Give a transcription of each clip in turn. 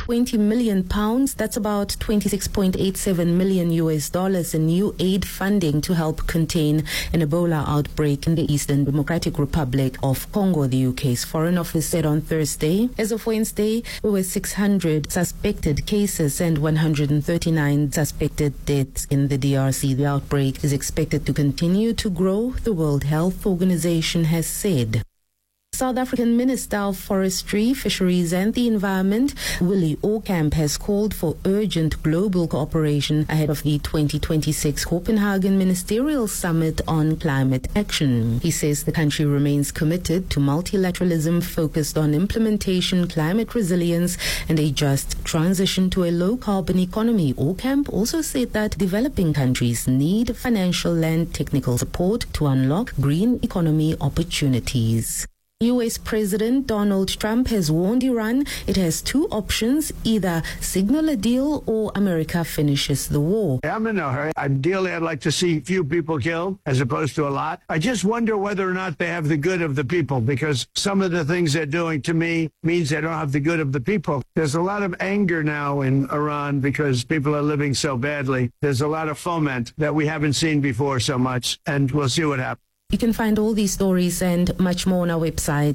20 million pounds, that's about 26.87 million US dollars in new aid funding to help contain an Ebola outbreak in the Eastern Democratic Republic of Congo, the UK's Foreign Office said on Thursday. As of Wednesday, there were 600 suspected cases and 139 suspected deaths in the DRC. The outbreak is expected to continue to grow, the World Health Organization has said. South African Minister of Forestry, Fisheries and the Environment, Willie Aucamp, has called for urgent global cooperation ahead of the 2026 Copenhagen Ministerial Summit on Climate Action. He says the country remains committed to multilateralism focused on implementation, climate resilience and a just transition to a low-carbon economy. Aucamp also said that developing countries need financial and technical support to unlock green economy opportunities. U.S. President Donald Trump has warned Iran it has two options: either signal a deal or America finishes the war. I'm in no hurry. Ideally, I'd like to see few people killed as opposed to a lot. I just wonder whether or not they have the good of the people, because some of the things they're doing to me means they don't have the good of the people. There's a lot of anger now in Iran because people are living so badly. There's a lot of foment that we haven't seen before so much, and we'll see what happens. You can find all these stories and much more on our website,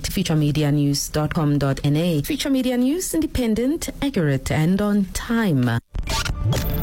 futuremedianews.com.na. Future Media News, independent, accurate, and on time.